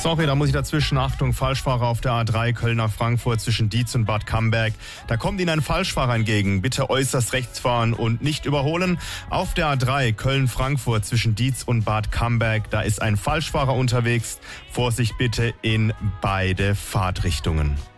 Sorry, da muss ich dazwischen. Achtung, Falschfahrer auf der A3 Köln nach Frankfurt zwischen Dietz und Bad Camberg. Da kommt Ihnen ein Falschfahrer entgegen. Bitte äußerst rechts fahren und nicht überholen. Auf der A3 Köln-Frankfurt zwischen Dietz und Bad Camberg, da ist ein Falschfahrer unterwegs. Vorsicht bitte in beide Fahrtrichtungen.